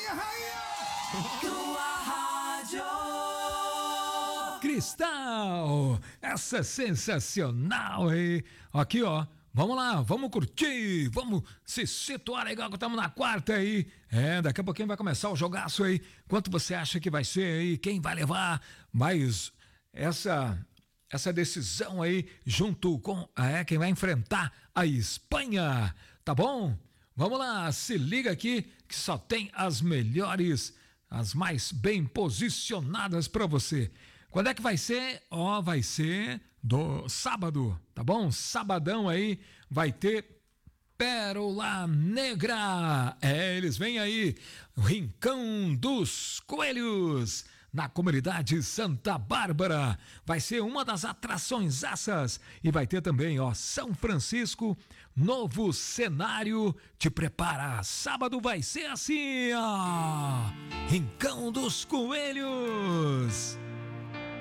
minha rainha! Tua rádio Cristal, essa é sensacional aí. Aqui, ó. Vamos lá, vamos curtir, vamos se situar legal que estamos na quarta aí. Daqui a pouquinho vai começar o jogaço aí. Quanto você acha que vai ser aí? Quem vai levar mais essa decisão aí junto com quem vai enfrentar a Espanha, tá bom? Vamos lá, se liga aqui que só tem as melhores, as mais bem posicionadas para você. Quando é que vai ser? Vai ser do sábado, tá bom? Sabadão aí vai ter Pérola Negra. Eles vêm aí, Rincão dos Coelhos, na comunidade Santa Bárbara. Vai ser uma das atrações essas. E vai ter também, São Francisco, novo cenário. Te prepara, sábado vai ser assim, Rincão dos Coelhos.